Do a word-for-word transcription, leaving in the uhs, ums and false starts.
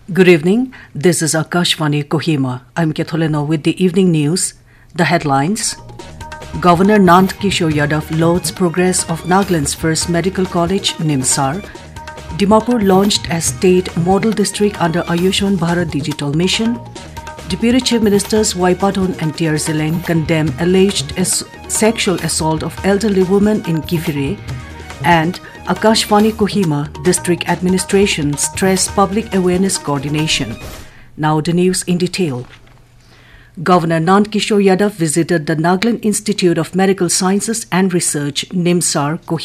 Good evening. This is Akashvani Kohima. I'm Ketholena with the evening news. The headlines. Governor Nand Kishore Yadav lauds progress of Nagaland's first medical college, Nimsar. Dimapur launched as state model district under Ayushman Bharat Digital Mission. Deputy Chief Ministers Waipadon and T R Zileng condemn alleged as sexual assault of elderly woman in Kifire. And Akashvani Kohima District Administration stress public awareness coordination. Now the news in detail. Governor Nand Kishore Yadav visited the Nagaland Institute of Medical Sciences and Research, Nimsar, Kohima.